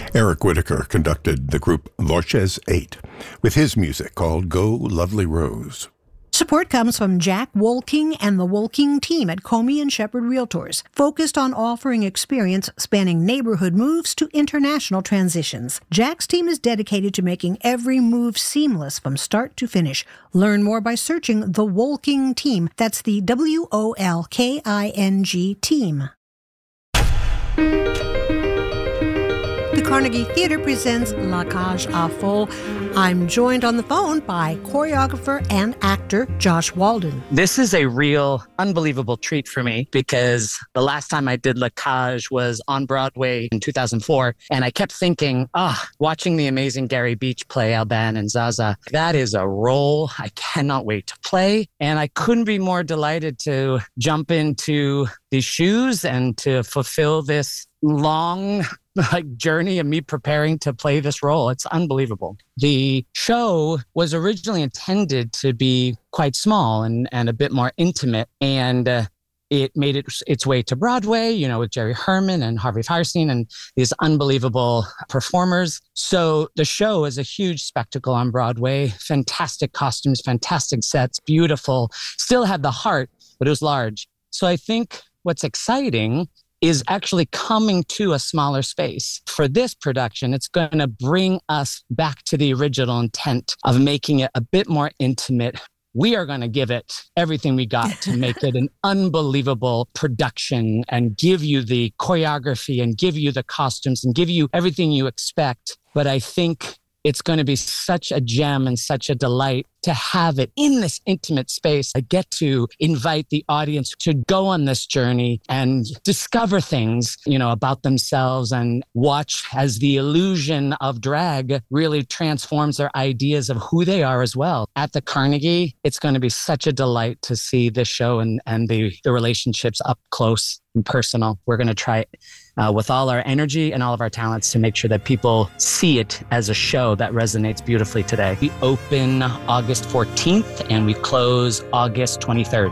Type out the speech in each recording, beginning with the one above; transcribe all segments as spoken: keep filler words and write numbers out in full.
Eric Whitacre conducted the group Voces eight with his music called Go Lovely Rose. Support comes from Jack Wolking and the Wolking team at Comey and Shepherd Realtors, focused on offering experience spanning neighborhood moves to international transitions. Jack's team is dedicated to making every move seamless from start to finish. Learn more by searching the Wolking team. That's the W O L K I N G team. The Carnegie Theater presents La Cage aux Folles. I'm joined on the phone by choreographer and actor Josh Walden. This is a real, unbelievable treat for me because the last time I did La Cage was on Broadway in two thousand four. And I kept thinking, ah, oh, watching the amazing Gary Beach play Alban and Zaza, that is a role I cannot wait to play. And I couldn't be more delighted to jump into these shoes and to fulfill this long like journey of me preparing to play this role. It's unbelievable. The show was originally intended to be quite small and, and a bit more intimate. And uh, it made it, its way to Broadway, you know, with Jerry Herman and Harvey Fierstein and these unbelievable performers. So the show is a huge spectacle on Broadway. Fantastic costumes, fantastic sets, beautiful. Still had the heart, but it was large. So I think what's exciting is actually coming to a smaller space. For this production, it's going to bring us back to the original intent of making it a bit more intimate. We are going to give it everything we got to make it an unbelievable production and give you the choreography and give you the costumes and give you everything you expect. But I think it's going to be such a gem and such a delight to have it in this intimate space. I get to invite the audience to go on this journey and discover things, you know, about themselves and watch as the illusion of drag really transforms their ideas of who they are as well. At the Carnegie, it's going to be such a delight to see this show and, and the, the relationships up close and personal. We're going to try it uh, with all our energy and all of our talents to make sure that people see it as a show that resonates beautifully today. We open August fourteenth and we close August twenty-third.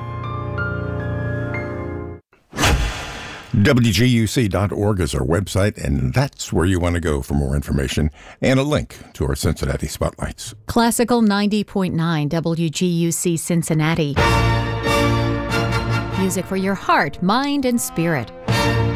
W G U C dot org is our website, and that's where you want to go for more information and a link to our Cincinnati Spotlights. Classical ninety point nine W G U C Cincinnati. Music for your heart, mind, and spirit.